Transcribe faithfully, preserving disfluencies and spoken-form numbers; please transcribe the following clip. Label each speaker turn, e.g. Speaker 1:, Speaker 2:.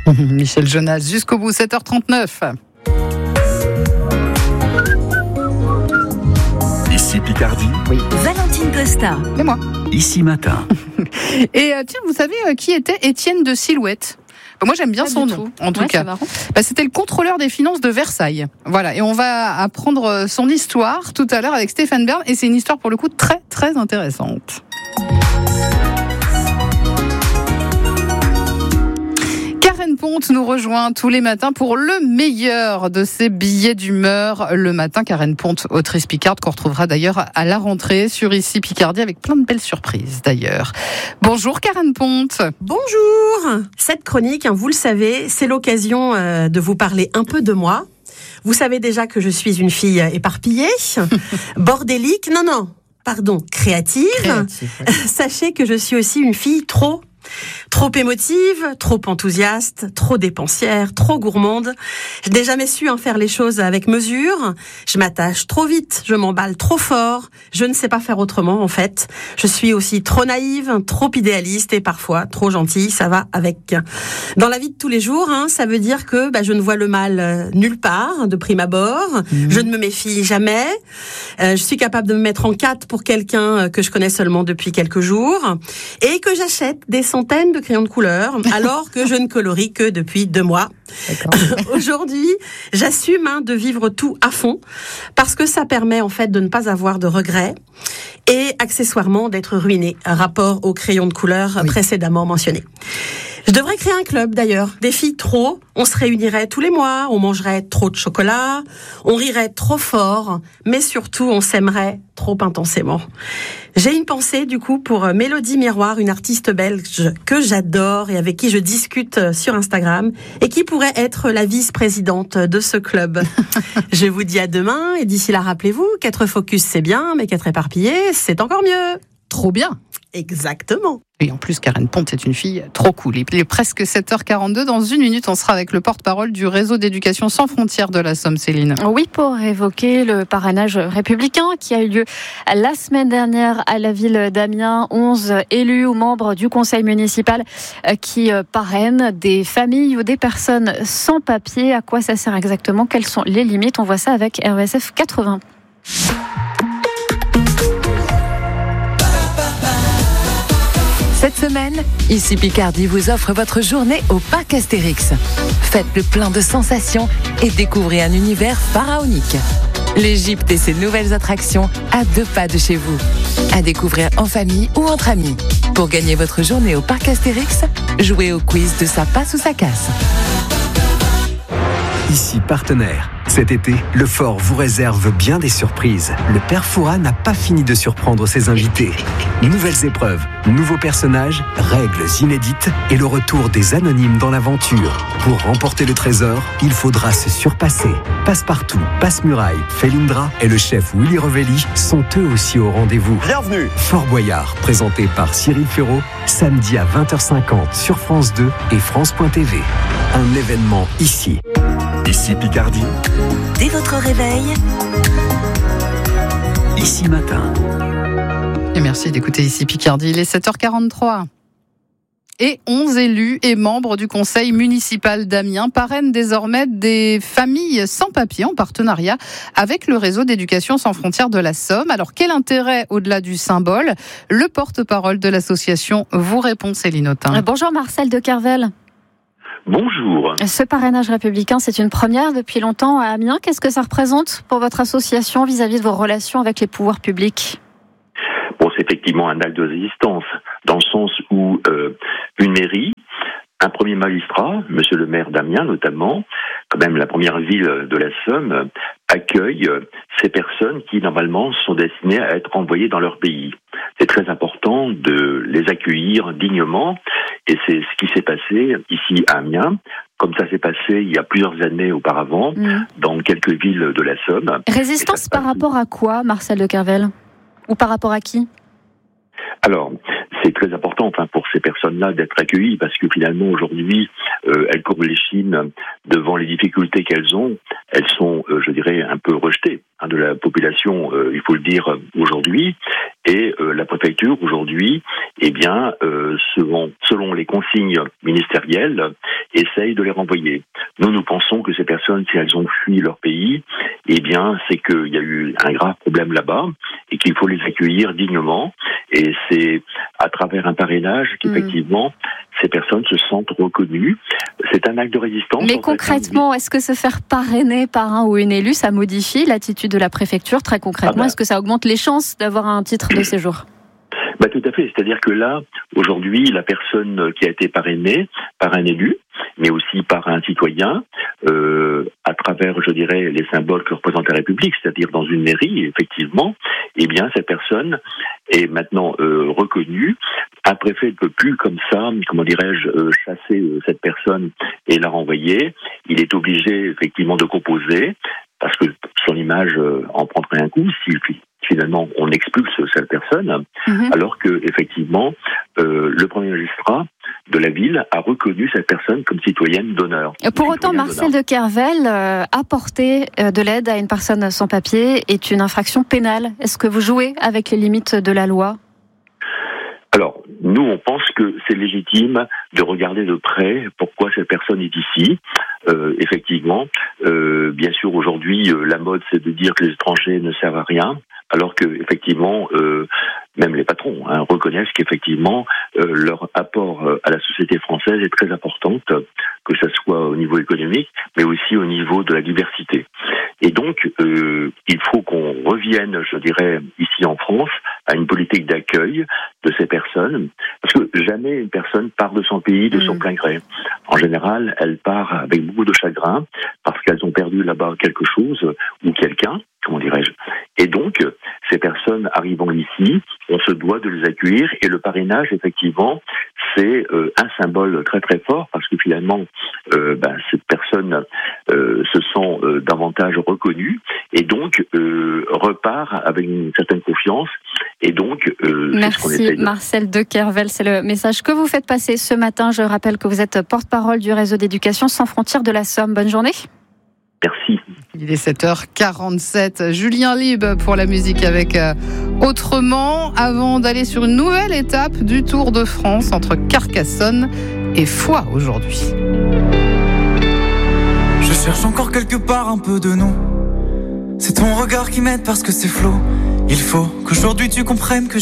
Speaker 1: Michel Jonas, jusqu'au bout, sept heures trente-neuf.
Speaker 2: Ici Picardie.
Speaker 1: Oui.
Speaker 3: Valentine Costa.
Speaker 1: Et moi.
Speaker 2: Ici Matin.
Speaker 1: Et euh, tiens, vous savez euh, qui était Étienne de Silhouette ? Bah, moi, j'aime bien
Speaker 4: Pas
Speaker 1: son
Speaker 4: du
Speaker 1: nom,
Speaker 4: tout.
Speaker 1: en tout
Speaker 4: Ouais,
Speaker 1: cas.
Speaker 4: c'est marrant.
Speaker 1: Bah, c'était le contrôleur des finances de Versailles. Voilà, et on va apprendre son histoire tout à l'heure avec Stéphane Bern, et c'est une histoire pour le coup très très intéressante. Karen Ponte nous rejoint tous les matins pour le meilleur de ses billets d'humeur le matin. Karen Ponte, autrice picarde, qu'on retrouvera d'ailleurs à la rentrée sur Ici Picardie avec plein de belles surprises d'ailleurs. Bonjour Karen Ponte.
Speaker 5: Bonjour. Cette chronique, hein, vous le savez, c'est l'occasion euh, de vous parler un peu de moi. Vous savez déjà que je suis une fille éparpillée, bordélique, non non, pardon, créative.
Speaker 1: Créative, ouais.
Speaker 5: Sachez que je suis aussi une fille trop Trop émotive, trop enthousiaste, trop dépensière, trop gourmande. Je n'ai jamais su en faire les choses avec mesure. Je m'attache trop vite, je m'emballe trop fort. Je ne sais pas faire autrement, en fait. Je suis aussi trop naïve, trop idéaliste et parfois trop gentille. Ça va avec. Dans la vie de tous les jours, hein, ça veut dire que bah, je ne vois le mal euh, nulle part, de prime abord. Mmh. Je ne me méfie jamais. Euh, je suis capable de me mettre en quatre pour quelqu'un euh, que je connais seulement depuis quelques jours. Et que j'achète des centaines de crayons de couleur, alors que je ne colorie que depuis deux mois. Aujourd'hui, j'assume hein, de vivre tout à fond, parce que ça permet en fait de ne pas avoir de regrets et accessoirement d'être ruiné, rapport aux crayons de couleur oui. précédemment mentionnés. Je devrais créer un club d'ailleurs, des filles trop, on se réunirait tous les mois, on mangerait trop de chocolat, on rirait trop fort, mais surtout on s'aimerait trop intensément. J'ai une pensée du coup pour Mélodie Miroir, une artiste belge que j'adore et avec qui je discute sur Instagram et qui pourrait être la vice-présidente de ce club. Je vous dis à demain et d'ici là rappelez-vous qu'être focus c'est bien, mais qu'être éparpillé c'est encore mieux.
Speaker 1: Trop bien.
Speaker 5: Exactement.
Speaker 1: Et en plus, Karen Ponte est une fille trop cool. Il est presque sept heures quarante-deux. Dans une minute, on sera avec le porte-parole du réseau d'éducation sans frontières de la Somme, Céline.
Speaker 4: Oui, pour évoquer le parrainage républicain qui a eu lieu la semaine dernière à la ville d'Amiens. onze élus ou membres du conseil municipal qui parrainent des familles ou des personnes sans papier. À quoi ça sert exactement ? Quelles sont les limites ? On voit ça avec R S F quatre-vingts.
Speaker 3: Cette semaine, Ici Picardie vous offre votre journée au parc Astérix. Faites le plein de sensations et découvrez un univers pharaonique. L'Égypte et ses nouvelles attractions à deux pas de chez vous. À découvrir en famille ou entre amis. Pour gagner votre journée au parc Astérix, jouez au quiz de sa passe ou sa casse.
Speaker 2: Ici partenaire. Cet été, le Fort vous réserve bien des surprises. Le Père Fouras n'a pas fini de surprendre ses invités. Nouvelles épreuves, nouveaux personnages, règles inédites et le retour des anonymes dans l'aventure. Pour remporter le trésor, il faudra se surpasser. Passepartout, Passe-Muraille, Felindra et le chef Willy Revelli sont eux aussi au rendez-vous.
Speaker 6: Bienvenue.
Speaker 2: Fort Boyard, présenté par Cyril Ferraud, samedi à vingt heures cinquante sur France deux et France point T V. Un événement ici. Ici Picardie.
Speaker 3: Dès votre réveil,
Speaker 2: Ici Matin.
Speaker 1: Et merci d'écouter Ici Picardie. Il est sept heures quarante-trois. Et onze élus et membres du conseil municipal d'Amiens parrainent désormais des familles sans papier en partenariat avec le réseau d'éducation sans frontières de la Somme. Alors quel intérêt au-delà du symbole ? Le porte-parole de l'association vous répond, Céline Autain.
Speaker 4: Bonjour Marcel de Kervel.
Speaker 6: Bonjour.
Speaker 4: Ce parrainage républicain, c'est une première depuis longtemps à Amiens. Qu'est-ce que ça représente pour votre association vis-à-vis de vos relations avec les pouvoirs publics ?
Speaker 6: Bon, c'est effectivement un acte de résistance, dans le sens où euh, une mairie, un premier magistrat, monsieur le maire d'Amiens notamment, quand même la première ville de la Somme, accueille ces personnes qui normalement sont destinées à être envoyées dans leur pays. C'est très important de les accueillir dignement et c'est ce qui s'est passé ici à Amiens, comme ça s'est passé il y a plusieurs années auparavant mmh. dans quelques villes de la Somme.
Speaker 4: Résistance par rapport à quoi, Marcel de Kervel ? Ou par rapport à qui ?
Speaker 6: Alors, c'est très important enfin, pour ces personnes-là d'être accueillies parce que finalement, aujourd'hui, euh, elles courbent l'échine devant les difficultés qu'elles ont. Elles sont, euh, je dirais, un peu rejetées hein, de la population, euh, il faut le dire, aujourd'hui. Et euh, la préfecture, aujourd'hui, eh bien, euh, selon, selon les consignes ministérielles, essaye de les renvoyer. Nous, nous pensons que ces personnes, si elles ont fui leur pays, eh bien, c'est qu'il y a eu un grave problème là-bas et qu'il faut les accueillir dignement. Et c'est à travers un parrainage qu'effectivement, mmh. ces personnes se sentent reconnues. C'est un acte de résistance.
Speaker 4: Mais concrètement, fait. Est-ce que se faire parrainer par un ou une élue, ça modifie l'attitude de la préfecture très concrètement? ah bah. Est-ce que ça augmente les chances d'avoir un titre de séjour?
Speaker 6: Bah, tout à fait. C'est-à-dire que là, aujourd'hui, la personne qui a été parrainée par un élu, mais aussi par un citoyen, euh, à travers, je dirais, les symboles que représente la République, c'est-à-dire dans une mairie, effectivement, eh bien, cette personne est maintenant euh, reconnue. Un préfet ne peut plus, comme ça, comment dirais-je, euh, chasser euh, cette personne et la renvoyer. Il est obligé, effectivement, de composer, parce que son image euh, en prendrait un coup s'il finalement on expulse cette personne, mmh. alors que effectivement euh, le premier magistrat de la ville a reconnu cette personne comme citoyenne d'honneur.
Speaker 4: Pour autant, Marcel de Kervel, euh, apporter euh, de l'aide à une personne sans papier est une infraction pénale. Est-ce que vous jouez avec les limites de la loi ?
Speaker 6: Alors, nous, on pense que c'est légitime de regarder de près pourquoi cette personne est ici. Euh, effectivement, euh, bien sûr, aujourd'hui, euh, la mode, c'est de dire que les étrangers ne servent à rien, alors que, effectivement, euh, même les patrons hein, reconnaissent qu'effectivement, euh, leur apport euh, à la société française est très importante, que ce soit au niveau économique, mais aussi au niveau de la diversité. Et donc, euh, il faut qu'on revienne, je dirais, ici en France, à une politique d'accueil de ces personnes, parce que jamais une personne part de son pays de son mmh. plein gré. En général, elle part avec beaucoup de chagrin, parce qu'elles ont perdu là-bas quelque chose, ou quelqu'un, comment dirais-je. Et donc, ces personnes arrivant ici, on se doit de les accueillir, et le parrainage, effectivement, c'est euh, un symbole très très fort, parce que finalement, euh, ben, cette personne euh, se sent euh, davantage reconnue, et donc euh, repart avec une certaine confiance, et donc... Euh,
Speaker 4: Merci
Speaker 6: c'est ce qu'on essaie de...
Speaker 4: Marcel de Kervel, c'est le message que vous faites passer ce matin. Je rappelle que vous êtes porte-parole du réseau d'éducation sans frontières de la Somme. Bonne journée.
Speaker 6: Merci.
Speaker 1: Il est sept heures quarante-sept. Julien Lib pour la musique avec euh, Autrement, avant d'aller sur une nouvelle étape du Tour de France entre Carcassonne et Foix aujourd'hui.
Speaker 7: Je cherche encore quelque part un peu de nous. C'est ton regard qui m'aide parce que c'est flou. Il faut qu'aujourd'hui tu comprennes que